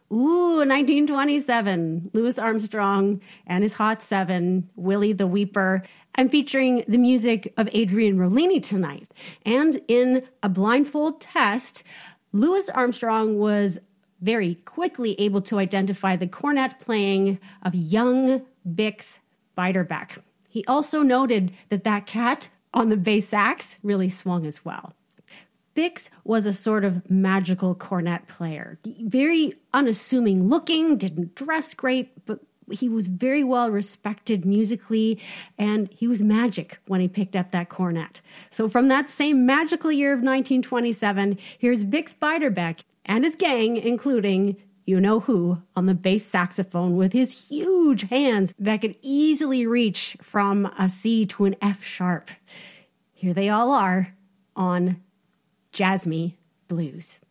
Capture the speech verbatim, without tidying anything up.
Ooh, nineteen twenty-seven. Louis Armstrong and his Hot Seven, Willie the Weeper. I'm featuring the music of Adrian Rollini tonight. And in a blindfold test, Louis Armstrong was very quickly able to identify the cornet playing of young Bix Beiderbecke. He also noted that that cat on the bass sax really swung as well. Bix was a sort of magical cornet player. Very unassuming looking, didn't dress great, but he was very well respected musically, and he was magic when he picked up that cornet. So from that same magical year of nineteen twenty-seven, here's Bix Beiderbecke and his gang, including you-know-who, on the bass saxophone with his huge hands that could easily reach from a C to an F sharp. Here they all are on Jazz Me Blues.